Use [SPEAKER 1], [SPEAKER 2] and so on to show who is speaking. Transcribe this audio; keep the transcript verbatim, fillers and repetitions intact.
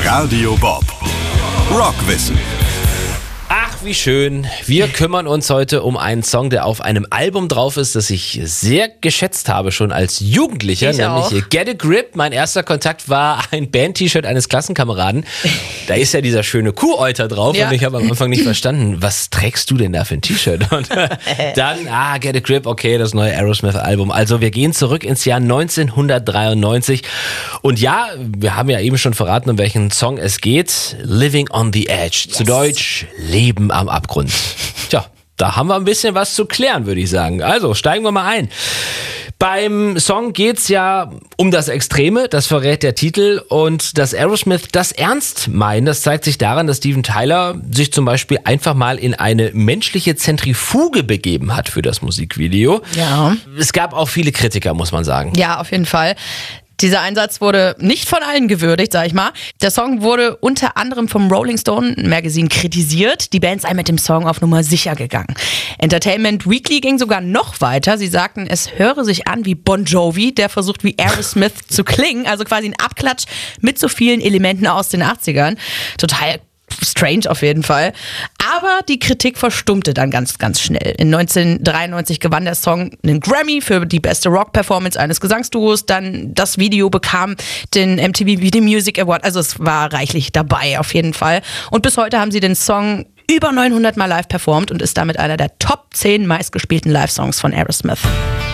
[SPEAKER 1] Radio Bob. Rockwissen.
[SPEAKER 2] Ach, wie schön. Wir kümmern uns heute um einen Song, der auf einem Album drauf ist, das ich sehr geschätzt habe, schon als Jugendlicher,
[SPEAKER 3] Ich
[SPEAKER 2] nämlich
[SPEAKER 3] auch.
[SPEAKER 2] Get a Grip. Mein erster Kontakt war ein Band-T-Shirt eines Klassenkameraden. Da ist ja dieser schöne Kuhäuter drauf
[SPEAKER 3] Ja.
[SPEAKER 2] und ich habe am Anfang nicht verstanden, was trägst du denn da für ein T-Shirt? Und dann, ah, Get a Grip, okay, das neue Aerosmith-Album. Also wir gehen zurück ins Jahr neunzehnhundertdreiundneunzig und ja, wir haben ja eben schon verraten, um welchen Song es geht. Living on the Edge. Zu Deutsch, Leben am Abgrund. Tja, da haben wir ein bisschen was zu klären, würde ich sagen. Also, steigen wir mal ein. Beim Song geht's ja um das Extreme, das verrät der Titel, und dass Aerosmith das ernst meinen, das zeigt sich daran, dass Steven Tyler sich zum Beispiel einfach mal in eine menschliche Zentrifuge begeben hat für das Musikvideo.
[SPEAKER 3] Ja.
[SPEAKER 2] Es gab auch viele Kritiker, muss man sagen.
[SPEAKER 3] Ja, auf jeden Fall. Dieser Einsatz wurde nicht von allen gewürdigt, sag ich mal. Der Song wurde unter anderem vom Rolling Stone Magazine kritisiert. Die Band sei mit dem Song auf Nummer sicher gegangen. Entertainment Weekly ging sogar noch weiter. Sie sagten, es höre sich an wie Bon Jovi, der versucht wie Aerosmith zu klingen. Also quasi ein Abklatsch mit so vielen Elementen aus den achtzigern. Total strange auf jeden Fall. Aber die Kritik verstummte dann ganz, ganz schnell. In neunzehnhundertdreiundneunzig gewann der Song einen Grammy für die beste Rock-Performance eines Gesangsduos. Dann das Video bekam den M T V Video Music Award. Also es war reichlich dabei auf jeden Fall. Und bis heute haben sie den Song über neunhundert Mal live performt und ist damit einer der Top zehn meistgespielten Live-Songs von Aerosmith.